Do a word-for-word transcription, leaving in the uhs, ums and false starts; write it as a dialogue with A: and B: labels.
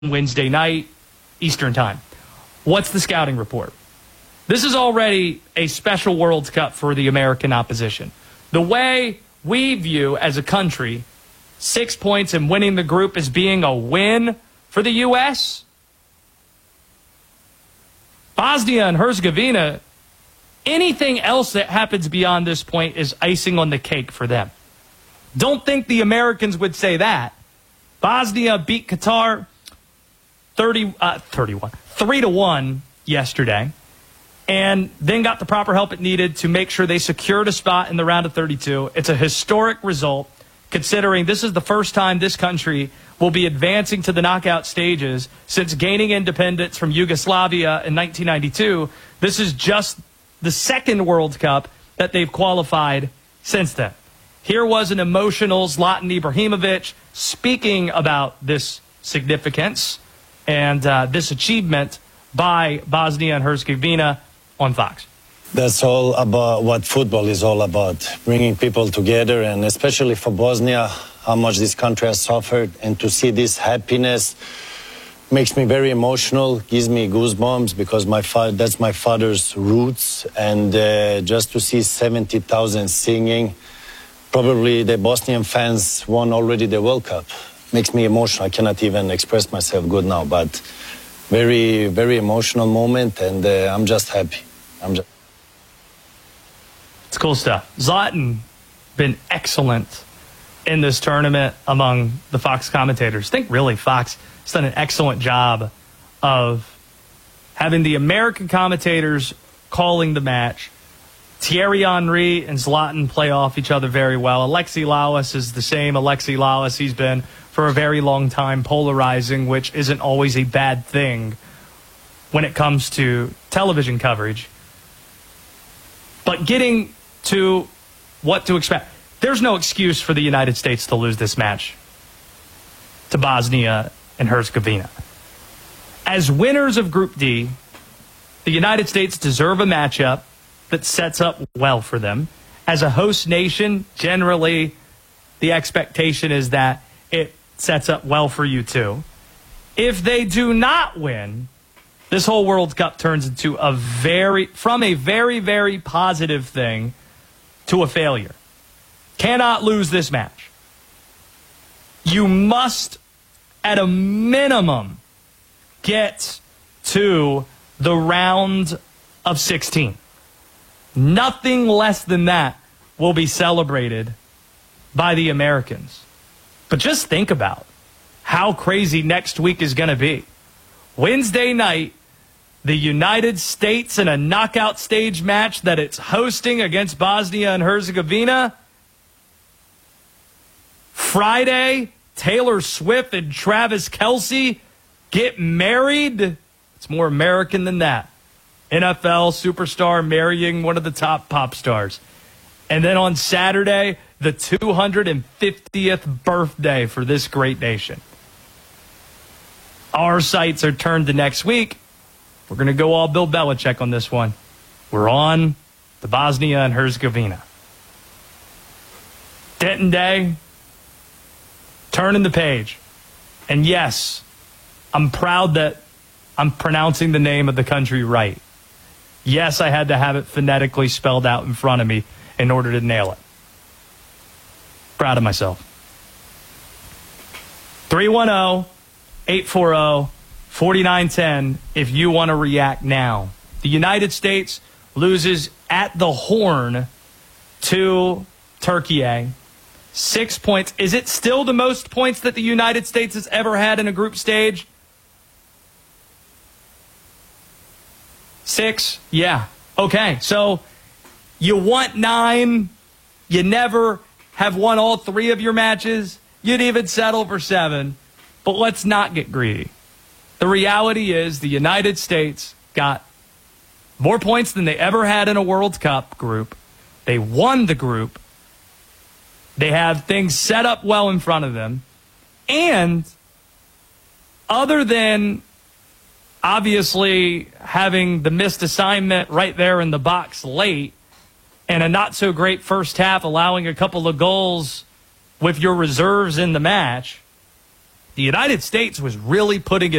A: Wednesday night, Eastern time. What's the scouting report? This is already a special World Cup for the American opposition. The way we view as a country six points and winning the group as being a win for the U S, Bosnia and Herzegovina, anything else that happens beyond this point is icing on the cake for them. Don't think the Americans would say that. Bosnia beat Qatar thirty, uh, thirty-one, three to one yesterday, and then got the proper help it needed to make sure they secured a spot in the round of thirty-two. It's a historic result, considering this is the first time this country will be advancing to the knockout stages since gaining independence from Yugoslavia in nineteen ninety-two. This is just the second World Cup that they've qualified since then. Here was an emotional Zlatan Ibrahimovic speaking about this significance and uh, this achievement by Bosnia and Herzegovina on Fox.
B: That's all about what football is all about, bringing people together, and especially for Bosnia, how much this country has suffered, and to see this happiness makes me very emotional, gives me goosebumps, because my fa that's my father's roots, and uh, just to see seventy thousand singing, probably the Bosnian fans won already the World Cup. Makes me emotional. I cannot even express myself good now, but very, very emotional moment, and uh, I'm just happy. I'm just...
A: It's cool stuff. Zlatan been excellent in this tournament among the Fox commentators. I think really Fox has done an excellent job of having the American commentators calling the match. Thierry Henry and Zlatan play off each other very well. Alexi Lalas is the same Alexi Lalas he's been for a very long time, polarizing, which isn't always a bad thing when it comes to television coverage. But getting to what to expect, there's no excuse for the United States to lose this match to Bosnia and Herzegovina. As winners of Group D, the United States deserve a matchup that sets up well for them. As a host nation, generally, the expectation is that it sets up well for you too. If they do not win, this whole World Cup turns into a very, from a very, very positive thing to a failure. Cannot lose this match. You must, at a minimum, get to the round of sixteen. Nothing less than that will be celebrated by the Americans. But just think about how crazy next week is going to be. Wednesday night, the United States in a knockout stage match that it's hosting against Bosnia and Herzegovina. Friday, Taylor Swift and Travis Kelce get married. It's more American than that. N F L superstar marrying one of the top pop stars. And then on Saturday, the two hundred fiftieth birthday for this great nation. Our sights are turned to next week. We're going to go all Bill Belichick on this one. We're on the Bosnia and Herzegovina. Denton Day, turning the page. And yes, I'm proud that I'm pronouncing the name of the country right. Yes, I had to have it phonetically spelled out in front of me in order to nail it. Proud of myself. three one zero, eight four zero, four nine one zero if you want to react now. The United States loses at the Horn to Turkey. Six points. Is it still the most points that the United States has ever had in a group stage? Six? Yeah. Okay. So you want nine. You never have won all three of your matches. You'd even settle for seven. But let's not get greedy. The reality is the United States got more points than they ever had in a World Cup group. They won the group. They have things set up well in front of them. And other than obviously having the missed assignment right there in the box late and a not-so-great first half allowing a couple of goals with your reserves in the match, the United States was really putting it